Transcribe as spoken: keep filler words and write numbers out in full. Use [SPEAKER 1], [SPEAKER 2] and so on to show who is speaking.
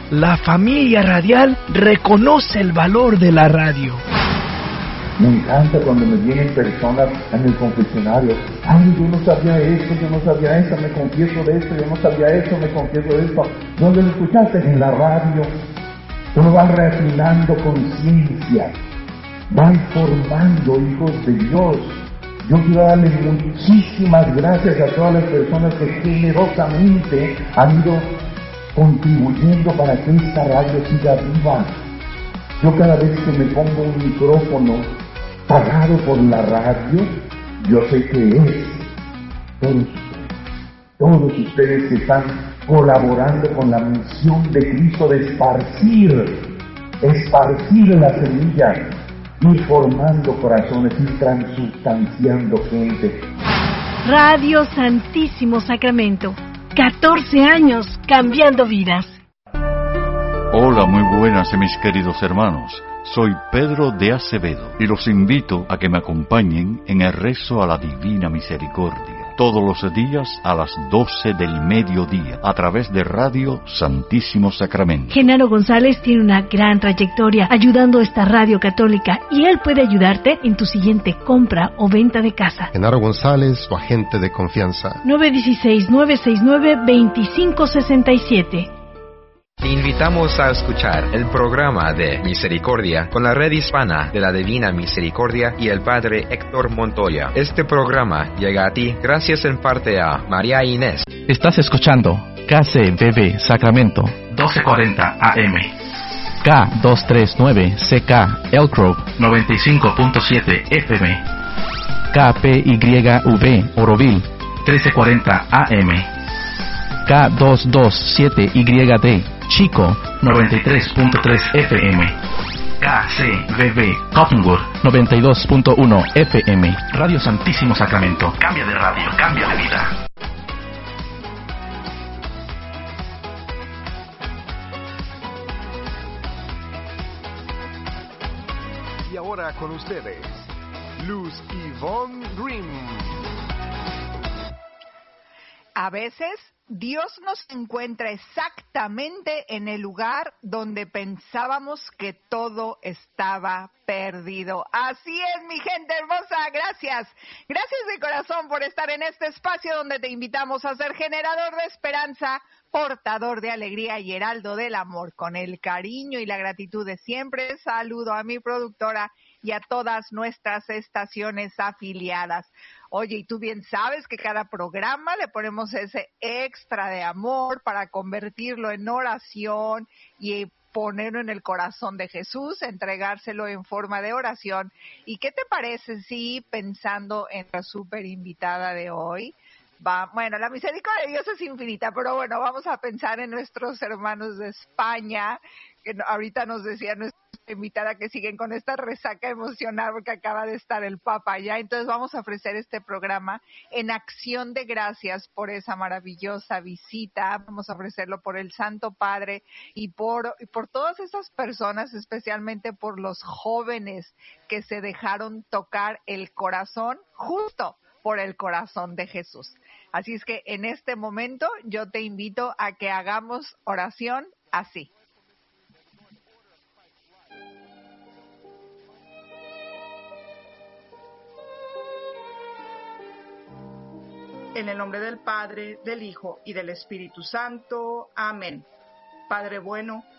[SPEAKER 1] la familia radial reconoce el valor de la radio.
[SPEAKER 2] Me encanta cuando me vienen personas en el confesionario. Ay, yo no sabía esto, yo no sabía eso, me confieso de esto, yo no sabía eso, me confieso de esto. ¿Dónde lo escuchaste? En la radio. Uno va refinando conciencia, va formando hijos de Dios. Yo quiero darle muchísimas gracias a todas las personas que generosamente han ido contribuyendo para que esta radio siga viva. Yo cada vez que me pongo un micrófono pagado por la radio, yo sé que es todos ustedes, todos ustedes que están colaborando con la misión de Cristo de esparcir, esparcir la semilla, ir formando corazones, ir transustanciando gente.
[SPEAKER 3] Radio Santísimo Sacramento, catorce años cambiando vidas.
[SPEAKER 4] Hola, muy buenas mis queridos hermanos. Soy Pedro de Acevedo y los invito a que me acompañen en el rezo a la Divina Misericordia, todos los días a las doce del mediodía, a través de Radio Santísimo Sacramento.
[SPEAKER 3] Genaro González tiene una gran trayectoria ayudando a esta radio católica y él puede ayudarte en tu siguiente compra o venta de casa.
[SPEAKER 5] Genaro González, tu agente de confianza.
[SPEAKER 3] nueve uno seis, nueve seis nueve, dos cinco seis siete.
[SPEAKER 6] Te invitamos a escuchar el programa de Misericordia con la red hispana de la Divina Misericordia y el Padre Héctor Montoya. Este programa llega a ti gracias en parte a María Inés.
[SPEAKER 7] Estás escuchando K C B B Sacramento, doce cuarenta A M. K doscientos treinta y nueve C K Elk Grove, noventa y cinco punto siete F M. K P Y V Oroville, trece cuarenta A M. K doscientos veintisiete Y D Chico, noventa y tres punto tres F M. K C B B Cottonwood, noventa y dos punto uno F M. Radio Santísimo Sacramento. Cambia de radio, cambia de vida.
[SPEAKER 8] Y ahora con ustedes, Luz Yvonne Grimm.
[SPEAKER 9] A veces Dios nos encuentra exactamente en el lugar donde pensábamos que todo estaba perdido. Así es, mi gente hermosa, gracias. Gracias de corazón por estar en este espacio donde te invitamos a ser generador de esperanza, portador de alegría y heraldo del amor. Con el cariño y la gratitud de siempre, saludo a mi productora y a todas nuestras estaciones afiliadas. Oye, y tú bien sabes que cada programa le ponemos ese extra de amor para convertirlo en oración y ponerlo en el corazón de Jesús, entregárselo en forma de oración. ¿Y qué te parece si, pensando en la súper invitada de hoy, va, bueno, la misericordia de Dios es infinita, pero bueno, vamos a pensar en nuestros hermanos de España, que ahorita nos decía nuestra invitada que siguen con esta resaca emocional porque acaba de estar el Papa allá. Entonces vamos a ofrecer este programa en acción de gracias por esa maravillosa visita. Vamos a ofrecerlo por el Santo Padre y por, y por todas esas personas, especialmente por los jóvenes que se dejaron tocar el corazón justo por el corazón de Jesús. Así es que en este momento yo te invito a que hagamos oración así. En el nombre del Padre, del Hijo y del Espíritu Santo. Amén. Padre bueno,